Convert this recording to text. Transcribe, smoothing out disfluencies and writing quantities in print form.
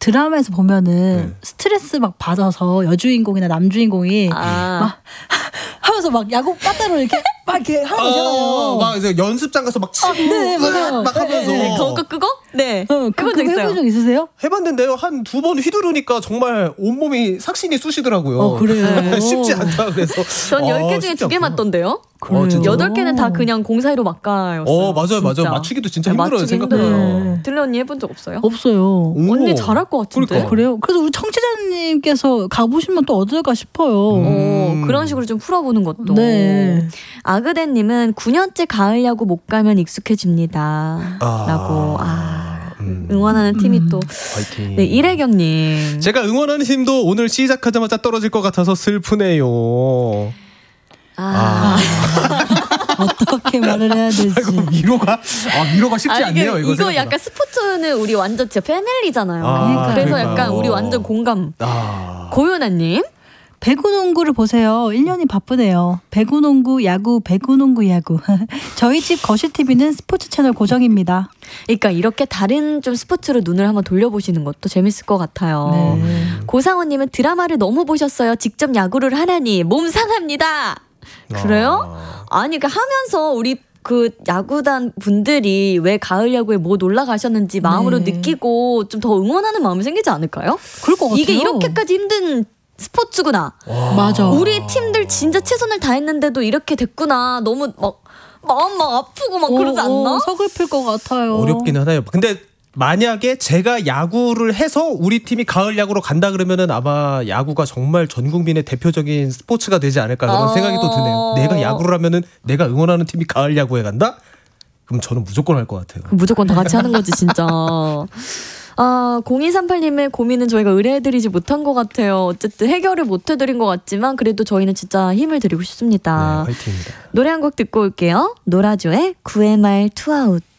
드라마에서 보면은 스트레스 막 받아서 여주인공이나 남주인공이 막 하면서 막 야구 빠따로 이렇게 막 이렇게 하는 거잖아요. 막 이제 연습장 가서 막 치고 네, 맞아요. 막 하면서 그거 끄고? 네. 그거 해본 적 있으세요? 해봤는데요. 한 2번 휘두르니까 정말 온몸이 삭신이 쑤시더라고요. 그래요? 쉽지 않다 그래서. 전 10개 중에 2개 맞던데요? 8개는 다 그냥 공사위로 막가였어요. 맞아요. 맞추기도 진짜 힘들어요. 생각보다. 들려 언니 해본 적 없어요? 없어요. 언니 잘할 것 같은데. 그러니까. 그래요? 그래서 우리 청취자님께서 가보시면 또 어떨까 싶어요. 그런 식으로 좀 풀어보는 것도. 네. 아그대님은 9년째 가을 야구 못 가면 익숙해집니다. 라고. 응원하는 팀이 또. 파이팅. 네, 이래경님. 제가 응원하는 팀도 오늘 시작하자마자 떨어질 것 같아서 슬프네요. 어떻게 말을 해야 되지? 위로가 쉽지 않네요. 이거 생각보다. 약간 스포츠는 우리 완전 진짜 패밀리잖아요. 그래서 약간 우리 완전 공감. 고윤아님. 배구농구를 보세요. 1년이 바쁘네요. 배구농구, 야구, 배구농구, 야구. 저희 집 거실 TV는 스포츠 채널 고정입니다. 그러니까 이렇게 다른 좀 스포츠로 눈을 한번 돌려보시는 것도 재밌을 것 같아요. 네. 고상호님은 드라마를 너무 보셨어요. 직접 야구를 하라니 몸 상합니다. 그래요? 아니 그러니까 하면서 우리 그 야구단 분들이 왜 가을 야구에 못 올라가셨는지 마음으로 느끼고 좀 더 응원하는 마음이 생기지 않을까요? 그럴 것 같아요. 이게 이렇게까지 힘든 스포츠구나. 맞아. 우리 팀들 진짜 최선을 다했는데도 이렇게 됐구나. 너무 마음 막 아프고 막 그러지 않나? 서글플 것 같아요. 어렵긴 하나요. 근데 만약에 제가 야구를 해서 우리 팀이 가을 야구로 간다 그러면은 아마 야구가 정말 전 국민의 대표적인 스포츠가 되지 않을까 그런 생각이 또 드네요. 내가 야구를 하면은 내가 응원하는 팀이 가을 야구에 간다? 그럼 저는 무조건 할 것 같아요. 무조건 다 같이 하는 거지 진짜. 0238님의 고민은 저희가 의뢰해드리지 못한 것 같아요. 어쨌든 해결을 못 해드린 것 같지만 그래도 저희는 진짜 힘을 드리고 싶습니다. 네, 화이팅입니다. 노래 한 곡 듣고 올게요. 노라조의 9회 말 투아웃.